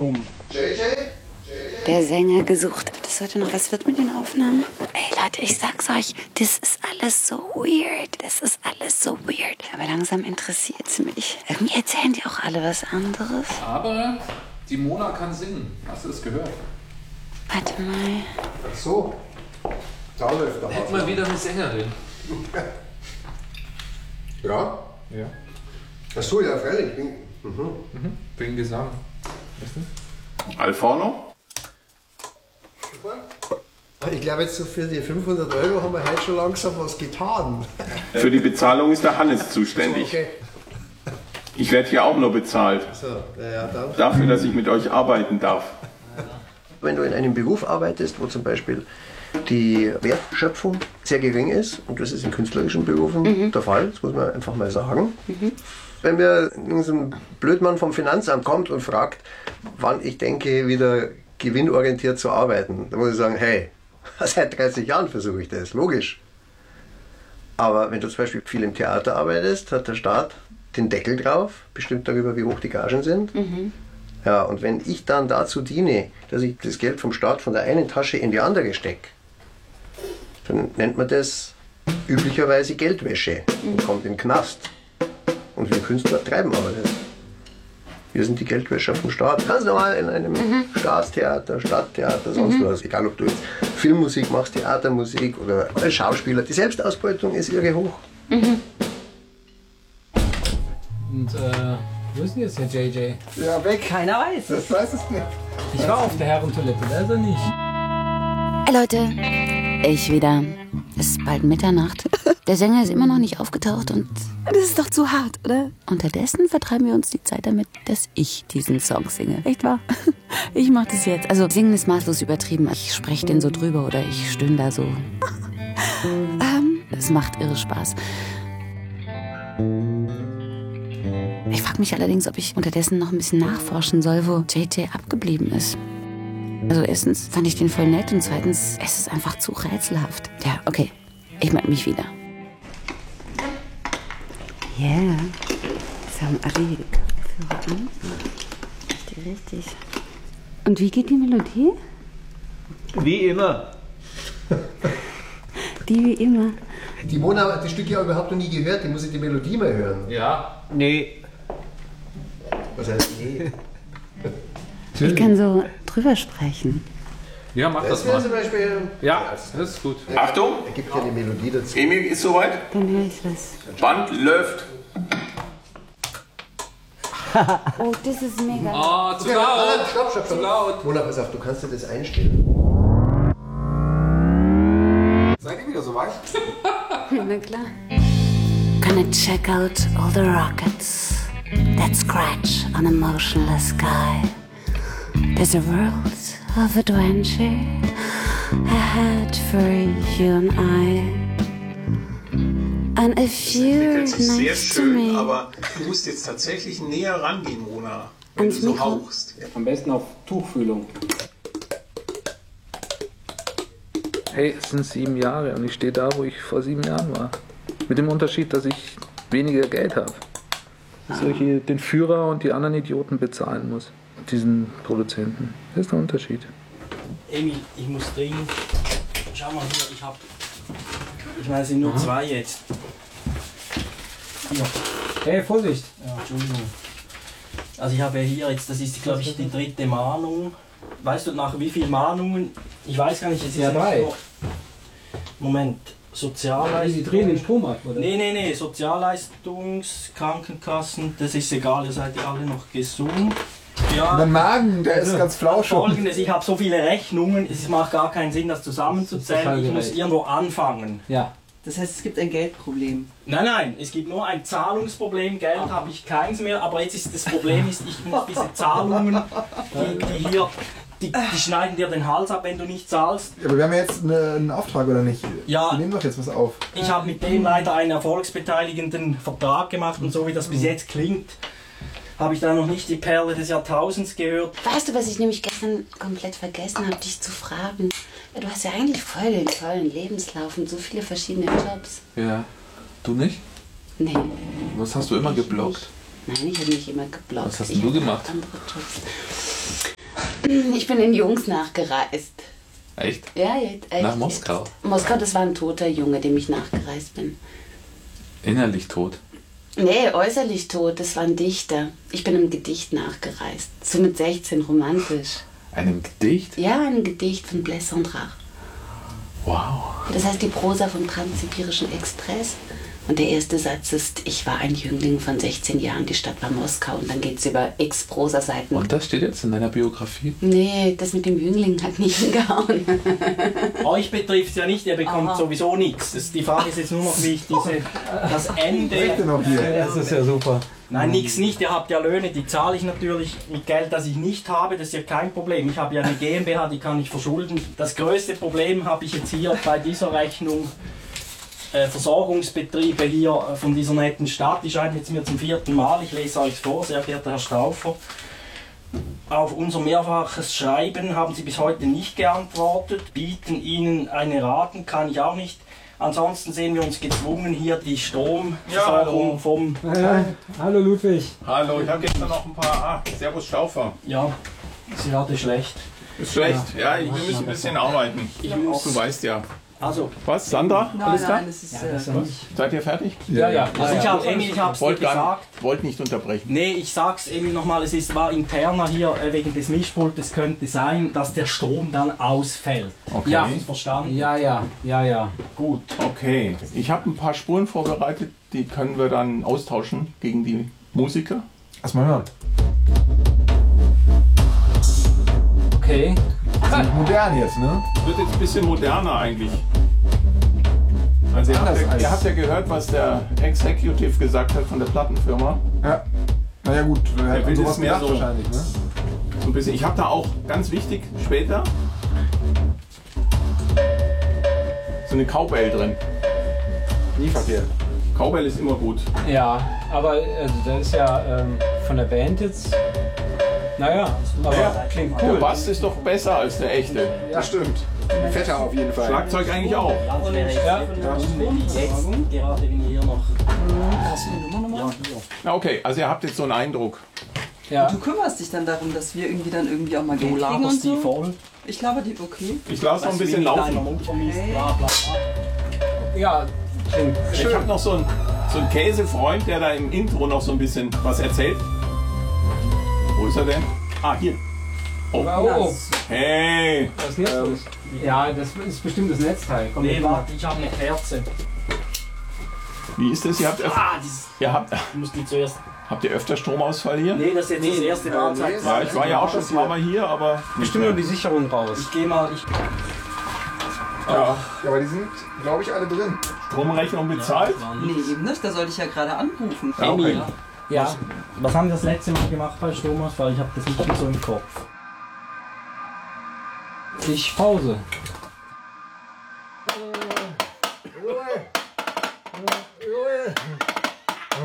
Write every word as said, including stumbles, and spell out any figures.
Publikum. J J? Der Sänger gesucht. Das heute noch was wird mit den Aufnahmen? Ey Leute, ich sag's euch, das ist alles so weird. Das ist alles so weird. Aber langsam interessiert's mich. Irgendwie erzählen die auch alle was anderes. Aber die Mona kann singen. Hast du das gehört? Warte mal. Ach so. Da läuft doch Hätten wir wieder eine Sängerin. Ja? Ja. Ach so, ja, freilich. Mhm. Mhm. Wegen Gesang. Weißt du? Alforno? Ich glaube, jetzt so für die fünfhundert Euro haben wir heute schon langsam was getan. Für die Bezahlung ist der Hannes zuständig. Okay. Ich werde hier auch nur bezahlt. So, ja, ja, dann. Dafür, dass ich mit euch arbeiten darf. Wenn du in einem Beruf arbeitest, wo zum Beispiel die Wertschöpfung sehr gering ist, und das ist in künstlerischen Berufen mhm. der Fall, das muss man einfach mal sagen. Mhm. Wenn mir so ein Blödmann vom Finanzamt kommt und fragt, wann ich denke, wieder gewinnorientiert zu arbeiten, dann muss ich sagen, hey, seit dreißig Jahren versuche ich das, logisch. Aber wenn du zum Beispiel viel im Theater arbeitest, hat der Staat den Deckel drauf, bestimmt darüber, wie hoch die Gagen sind. Mhm. Ja, und wenn ich dann dazu diene, dass ich das Geld vom Staat von der einen Tasche in die andere stecke, dann nennt man das üblicherweise Geldwäsche und kommt in den Knast. Und wir Künstler treiben aber das. Wir sind die Geldwäscher vom Staat. Ganz normal in einem mhm. Staatstheater, Stadttheater, sonst mhm. was. Egal, ob du jetzt Filmmusik machst, Theatermusik oder als Schauspieler. Die Selbstausbeutung ist irre hoch. Mhm. Und äh, wo ist denn jetzt der J J? Ja, weg. Keiner weiß. Das weiß es nicht. Ich war auf der Herrentoilette, da ist er nicht. Hey Leute, ich wieder. Es ist bald Mitternacht. Der Sänger ist immer noch nicht aufgetaucht und das ist doch zu hart, oder? Unterdessen vertreiben wir uns die Zeit damit, dass ich diesen Song singe. Echt wahr? Ich mach das jetzt. Also singen ist maßlos übertrieben. Ich spreche den so drüber oder ich stöhne da so. ähm, es macht irre Spaß. Ich frage mich allerdings, ob ich unterdessen noch ein bisschen nachforschen soll, wo J J abgeblieben ist. Also erstens fand ich den voll nett und zweitens, es ist einfach zu rätselhaft. Ja, okay, ich melde mich wieder. Ja, yeah. Jetzt haben alle ihre Kopfhörer an. Richtig, richtig. Und wie geht die Melodie? Wie immer. Die wie immer. Die Mona hat das Stück ja überhaupt noch nie gehört, die muss ich die Melodie mal hören. Ja. Nee. Was heißt nee? Ich kann so drüber sprechen. Ja, mach das, Das wäre mal. zum Beispiel. Ja, das ist gut. Achtung, Er gibt ja die Melodie dazu. Emil ist soweit. Dann höre ich was. Band läuft. Oh, das ist mega. Oh, zu Ja, laut. stopp, stopp, stopp. Zu laut. Mona, pass auf, du kannst dir das einstellen. Seid ihr wieder soweit? Na klar. Gonna check out all the rockets that scratch on a motionless sky. There's a world of adventure ahead for you and I. And if you're Das ist sehr nice to me. schön, aber du musst jetzt tatsächlich näher rangehen, Mona. Wenn Ans du so Mikro? hauchst. Am besten auf Tuchfühlung. Hey, es sind sieben Jahre und ich stehe da, wo ich vor sieben Jahren war. Mit dem Unterschied, dass ich weniger Geld habe. Dass ich hier den Führer und die anderen Idioten bezahlen muss. Diesen Produzenten. Das ist der Unterschied. Emil, ich muss dringend. Schau mal hier, ich hab. Ich meine, es sind nur Aha. zwei jetzt. Hier. Hey, Vorsicht! Ja, Entschuldigung. Also ich habe ja hier jetzt, das ist glaube ich die dritte Mahnung. Weißt du nach wie vielen Mahnungen? Ich weiß gar nicht, jetzt ist Ja, drei. noch- Moment. Die Sozialleistung. drehen den Strom ab, oder? Nee, nee, nee, Sozialleistungs-, Krankenkassen, das ist egal, ihr seid ja alle noch gesund. Ja, Der Magen, der ist ganz flau schon. folgendes, ich habe so viele Rechnungen, es macht gar keinen Sinn, das zusammenzuzählen, ich muss irgendwo anfangen. Ja. Das heißt, es gibt ein Geldproblem. Nein, nein, es gibt nur ein Zahlungsproblem, Geld habe ich keins mehr, aber jetzt ist das Problem, ist, ich muss diese Zahlungen, die, die hier, die, die schneiden dir den Hals ab, wenn du nicht zahlst. Aber wir haben ja jetzt eine, einen Auftrag, oder nicht? Ja. Wir nehmen doch jetzt was auf. Ich habe mit dem leider einen erfolgsbeteiligenden Vertrag gemacht und so wie das bis jetzt klingt, habe ich da noch nicht die Perle des Jahrtausends gehört. Weißt du, was ich nämlich gestern komplett vergessen habe, dich zu fragen? Ja, du hast ja eigentlich voll den tollen Lebenslauf und so viele verschiedene Jobs. Ja. Du nicht? Nee. Was hast du immer geblockt? Nein, ich habe nicht immer geblockt. Was hast Ich denn du hab gemacht? Andere Jobs. Ich bin den Jungs nachgereist. Echt? Ja, jetzt, echt. Nach Moskau? Moskau, das war ein toter Junge, dem ich nachgereist bin. Innerlich tot? Nee, äußerlich tot, das war ein Dichter. Ich bin einem Gedicht nachgereist. So mit sechzehn, romantisch. Einem Gedicht? Ja, ein Gedicht von Blaise Cendrars. Wow. Das heißt die Prosa vom Transsibirischen Express. Und der erste Satz ist, ich war ein Jüngling von sechzehn Jahren, die Stadt war Moskau. Und dann geht es über x Prosa-Seiten. Und das steht jetzt in deiner Biografie? Nee, das mit dem Jüngling hat nicht hingehauen. Euch betrifft es ja nicht, ihr bekommt Aha. sowieso nichts. Das- Die Frage ist jetzt nur noch, wie ich diese, das Ende... Das ist ja super. Nein, nichts nicht. Ihr habt ja Löhne, die zahle ich natürlich mit Geld, das ich nicht habe. Das ist ja kein Problem. Ich habe ja eine GmbH, die kann ich verschulden. Das größte Problem habe ich jetzt hier bei dieser Rechnung. Äh, Versorgungsbetriebe hier äh, von dieser netten Stadt, die scheinen jetzt mir zum vierten Mal, ich lese euch vor, sehr geehrter Herr Stauffer. Auf unser mehrfaches Schreiben haben Sie bis heute nicht geantwortet, bieten Ihnen eine Raten, kann ich auch nicht. Ansonsten sehen wir uns gezwungen, hier die Stromversorgung Ja, vom... Äh, hallo Ludwig. Hallo, ich habe gestern noch ein paar. Ah, Servus Staufer. Ja, ist gerade schlecht. Ist schlecht. Ja, ich, wir müssen ein bisschen arbeiten. Ich muss. Du weißt ja. Also. Was, Sandra? Nein, Alles klar? nein, das ist, Ja, äh, das ist Was? Seid ihr fertig? Ja, ja. Also ich habe Emil, ich habe es dir Wollt, gar gesagt. nicht, wollt nicht unterbrechen. Nee, ich sag's Emil nochmal, es ist, war interner hier äh, wegen des Mischpultes, könnte sein, dass der Strom dann ausfällt. Okay. Ja, verstanden? Ja, ja, ja, ja. Gut. Okay. Ich habe ein paar Spuren vorbereitet, die können wir dann austauschen gegen die Musiker. Lass mal hören. Okay. Ziemlich modern jetzt, ne? Wird jetzt ein bisschen moderner eigentlich. Also ihr habt, Anders ja, als- ihr habt ja gehört, was der Executive gesagt hat von der Plattenfirma. Ja. Naja gut, er Der hat will an sowas es mehr gedacht so. wahrscheinlich, ne? So ein bisschen. Ich habe da auch, ganz wichtig, später so eine Cowbell drin. Nie verkehrt. Cowbell ist immer gut. Ja, aber also, das ist ja ähm, von der Band jetzt. Naja, aber Ja. klingt Der cool. Bass ist doch besser als der echte. Ja, stimmt. Fetter auf jeden Fall. Schlagzeug eigentlich auch. Ja, das wäre jetzt, Ja. jetzt gerade wenn ihr hier noch... hast du die Nummer nochmal? Na okay, also ihr habt jetzt so einen Eindruck. Ja. Du kümmerst dich dann darum, dass wir irgendwie dann irgendwie auch mal Du Geld kriegen und laberst die so? voll. Ich laber die, okay. Ich lasse noch ein bisschen laufen. Bla, bla, bla. Ja, klingt Ich schön. habe noch so einen, so einen Käsefreund, der da im Intro noch so ein bisschen was erzählt. Wo ist er denn? Ah, hier. Oh. Oh, Hey. was ist jetzt los? Ja, das ist bestimmt das Netzteil. Komm, Nee, jetzt warte, ich habe eine Kerze. Wie ist das? Ihr habt, öf Ah, dieses... ihr habt, Ich muss die zuerst... habt ihr öfter Stromausfall hier? Nee, das ist jetzt das erste Mal seit... Ja, ich war ja auch schon ein paar Mal hier, aber bestimmt nur die Sicherung raus. Ich geh mal... Ich, ja. Ja, aber die sind, glaube ich, alle drin. Stromrechnung bezahlt? Nee, eben nicht, da sollte ich ja gerade anrufen. Ja, okay. Emil. Ja. Was haben wir das letzte Mal gemacht bei Stromausfall? Ich habe das nicht mehr so im Kopf. Ich Pause.